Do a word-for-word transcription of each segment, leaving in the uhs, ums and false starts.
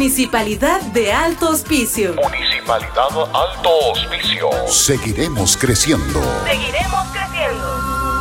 Municipalidad de Alto Hospicio. Municipalidad Alto Hospicio. Seguiremos creciendo. Seguiremos creciendo.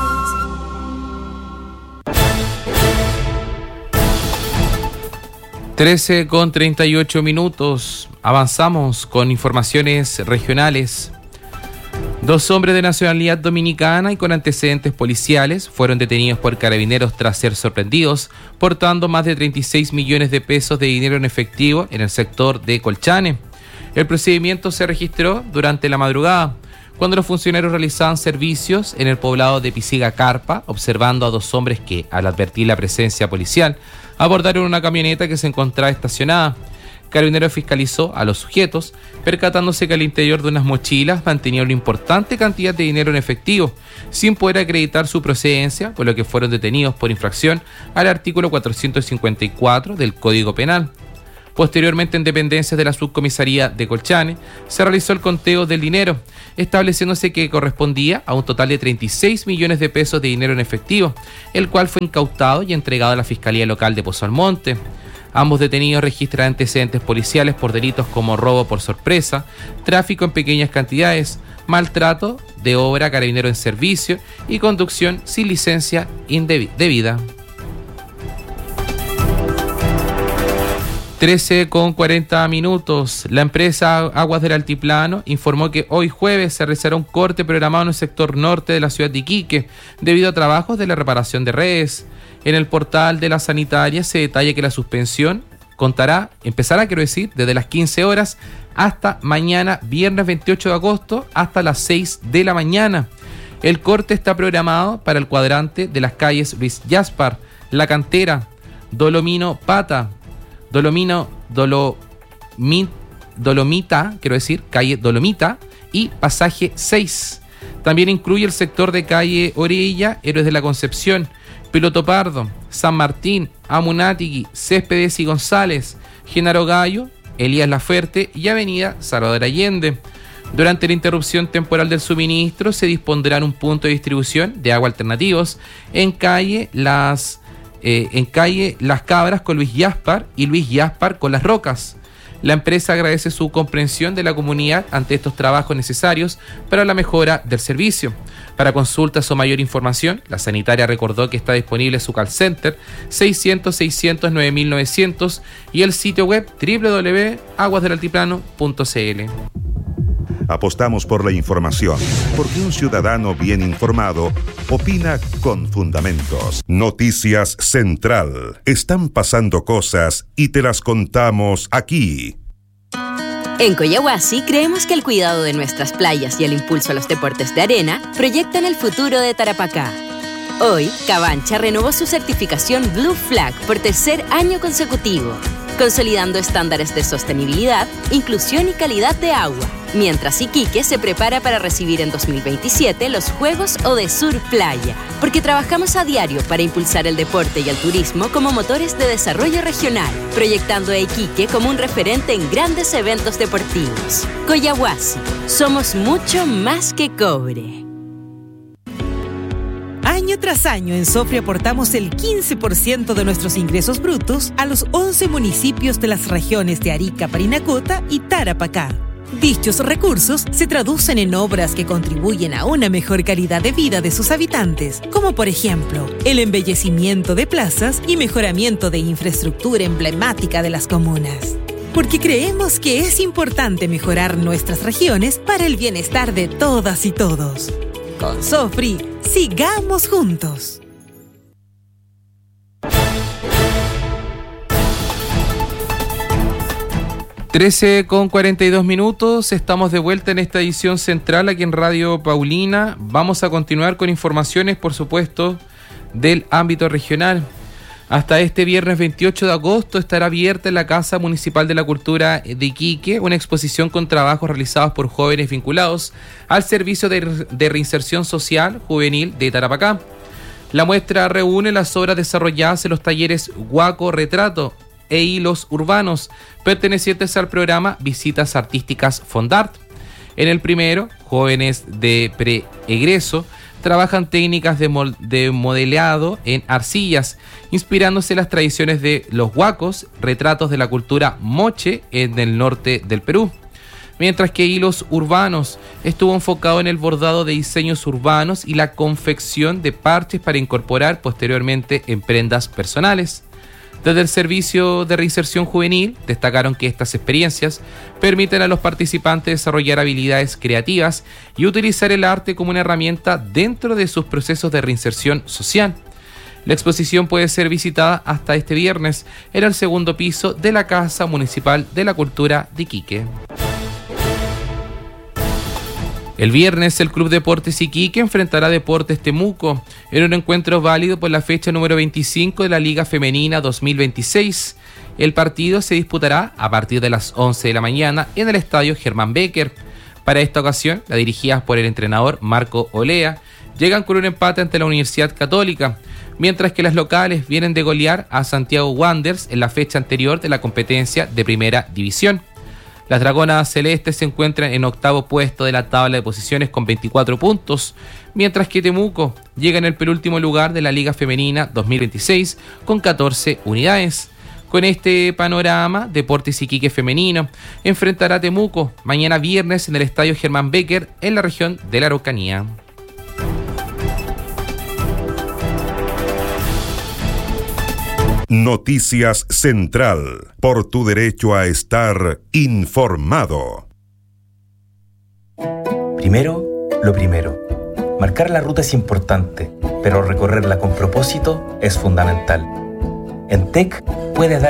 trece con treinta y ocho minutos. Avanzamos con informaciones regionales. Dos hombres de nacionalidad dominicana y con antecedentes policiales fueron detenidos por carabineros tras ser sorprendidos portando más de treinta y seis millones de pesos de dinero en efectivo en el sector de Colchane. El procedimiento se registró durante la madrugada, cuando los funcionarios realizaban servicios en el poblado de Pisiga Carpa, observando a dos hombres que, al advertir la presencia policial, abordaron una camioneta que se encontraba estacionada. Carabineros fiscalizó a los sujetos, percatándose que al interior de unas mochilas mantenían una importante cantidad de dinero en efectivo, sin poder acreditar su procedencia, por lo que fueron detenidos por infracción al artículo cuatrocientos cincuenta y cuatro del Código Penal. Posteriormente, en dependencias de la subcomisaría de Colchane, se realizó el conteo del dinero, estableciéndose que correspondía a un total de treinta y seis millones de pesos de dinero en efectivo, el cual fue incautado y entregado a la Fiscalía Local de Pozo Almonte. Ambos detenidos registran antecedentes policiales por delitos como robo por sorpresa, tráfico en pequeñas cantidades, maltrato de obra carabinero en servicio y conducción sin licencia indebida. trece con cuarenta minutos. La empresa Aguas del Altiplano informó que hoy jueves se realizará un corte programado en el sector norte de la ciudad de Iquique debido a trabajos de la reparación de redes. En el portal de la sanitaria se detalla que la suspensión contará, empezará, quiero decir, desde las quince horas hasta mañana, viernes veintiocho de agosto, hasta las seis de la mañana. El corte está programado para el cuadrante de las calles Luis Yaspar, La Cantera, Dolomino Pata, Dolomino, Dolomit, Dolomita, quiero decir, calle Dolomita y pasaje seis. También incluye el sector de calle Orilla, Héroes de la Concepción, Piloto Pardo, San Martín, Amunátigui, Céspedes y González, Genaro Gallo, Elías Laferte y avenida Salvador Allende. Durante la interrupción temporal del suministro se dispondrán un punto de distribución de agua alternativos en calle Las Eh, en calle Las Cabras con Luis Yaspar y Luis Yaspar con Las Rocas. La empresa agradece su comprensión de la comunidad ante estos trabajos necesarios para la mejora del servicio. Para consultas o mayor información, la sanitaria recordó que está disponible su call center seiscientos, seiscientos, nueve mil novecientos y el sitio web doble u doble u doble u punto aguas del altiplano punto c l. Apostamos por la información, porque un ciudadano bien informado opina con fundamentos. Noticias Central. Están pasando cosas y te las contamos aquí. En Coyahuasi creemos que el cuidado de nuestras playas y el impulso a los deportes de arena proyectan el futuro de Tarapacá. Hoy, Cabancha renovó su certificación Blue Flag por tercer año consecutivo, consolidando estándares de sostenibilidad, inclusión y calidad de agua, mientras Iquique se prepara para recibir en dos mil veintisiete los Juegos Odesur Playa, porque trabajamos a diario para impulsar el deporte y el turismo como motores de desarrollo regional, proyectando a Iquique como un referente en grandes eventos deportivos. Coyahuasi, somos mucho más que cobre. Año tras año en Sofre aportamos el quince por ciento de nuestros ingresos brutos a los once municipios de las regiones de Arica, Parinacota y Tarapacá. Dichos recursos se traducen en obras que contribuyen a una mejor calidad de vida de sus habitantes, como por ejemplo, el embellecimiento de plazas y mejoramiento de infraestructura emblemática de las comunas. Porque creemos que es importante mejorar nuestras regiones para el bienestar de todas y todos. Con Sofri, sigamos juntos. trece con cuarenta y dos minutos, estamos de vuelta en esta edición central aquí en Radio Paulina. Vamos a continuar con informaciones, por supuesto, del ámbito regional. Hasta este viernes veintiocho de agosto estará abierta en la Casa Municipal de la Cultura de Iquique una exposición con trabajos realizados por jóvenes vinculados al Servicio de, de Reinserción Social Juvenil de Tarapacá. La muestra reúne las obras desarrolladas en los talleres Guaco Retrato e Hilos Urbanos, pertenecientes al programa Visitas Artísticas Fondart. En el primero, jóvenes de preegreso trabajan técnicas de, mol- de modelado en arcillas, inspirándose en las tradiciones de los huacos, retratos de la cultura moche en el norte del Perú. Mientras que Hilos Urbanos estuvo enfocado en el bordado de diseños urbanos y la confección de parches para incorporar posteriormente en prendas personales. Desde el Servicio de Reinserción Juvenil destacaron que estas experiencias permiten a los participantes desarrollar habilidades creativas y utilizar el arte como una herramienta dentro de sus procesos de reinserción social. La exposición puede ser visitada hasta este viernes en el segundo piso de la Casa Municipal de la Cultura de Iquique. El viernes, el Club Deportes Iquique enfrentará a Deportes Temuco en un encuentro válido por la fecha número veinticinco de la Liga Femenina dos mil veintiséis. El partido se disputará a partir de las once de la mañana en el estadio Germán Becker. Para esta ocasión, las dirigidas por el entrenador Marco Olea llegan con un empate ante la Universidad Católica, mientras que las locales vienen de golear a Santiago Wanderers en la fecha anterior de la competencia de Primera División. Las Dragonas Celestes se encuentran en octavo puesto de la tabla de posiciones con veinticuatro puntos, mientras que Temuco llega en el penúltimo lugar de la Liga Femenina dos mil veintiséis con catorce unidades. Con este panorama, Deportes Iquique Femenino enfrentará a Temuco mañana viernes en el estadio Germán Becker en la región de la Araucanía. Noticias Central, por tu derecho a estar informado. Primero, lo primero. Marcar la ruta es importante, pero recorrerla con propósito es fundamental. En T E C puedes dar